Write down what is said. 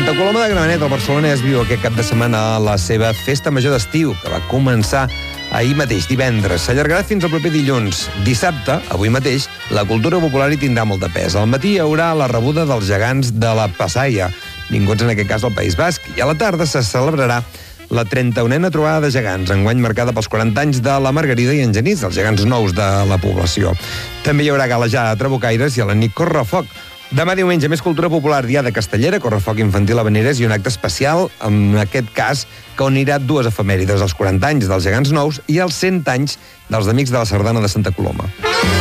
Santa Coloma de Gramenet, al Barcelonès, viu aquest cap de setmana la seva festa major d'estiu, que va començar ahir mateix, divendres. S'allargarà fins al proper dilluns. Dissabte, avui mateix, la cultura popular hi tindrà molt de pes. Al matí hi haurà la rebuda dels gegants de la Passaia, vinguts en aquest cas al País Basc, i a la tarda se celebrarà la 31a trobada de gegants, enguany marcada pels 40 anys de la Margarida i en Genís, els gegants nous de la població. També hi haurà galejada de trabucaires i a la nit correfoc. Demà diumenge, més cultura popular, diada castellera, correfoc infantil a Vaneres i un acte especial, en aquest cas, que unirà dues efemèrides, els 40 anys dels gegants nous i els 100 anys dels Amics de la Sardana de Santa Coloma.